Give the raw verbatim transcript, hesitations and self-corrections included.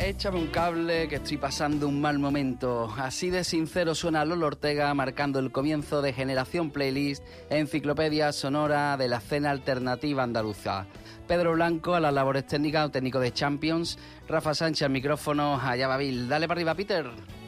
Échame un cable que estoy pasando un mal momento. Así de sincero suena Lolo Ortega marcando el comienzo de Generación Playlist, enciclopedia sonora de la escena alternativa andaluza. Pedro Blanco a las labores técnicas, técnico de Champions. Rafa Sánchez al micrófono, allá va Bill. Dale para arriba, Peter.